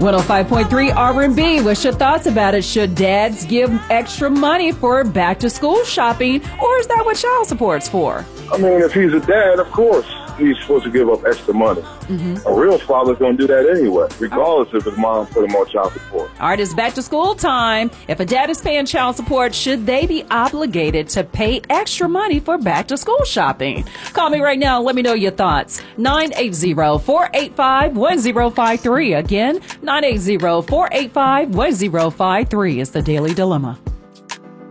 105.3 R&B. What's your thoughts about it? Should dads give extra money for back to school shopping, or is that what child support's for? I mean, if he's a dad, of course, he's supposed to give up extra money. A real father's going to do that anyway, regardless if his mom put him on child support. All right, it's back to school time. If a dad is paying child support, should they be obligated to pay extra money for back to school shopping? Call me right now. Let me know your thoughts. 980-485-1053. Again, 980-485-1053 is the Daily Dilemma.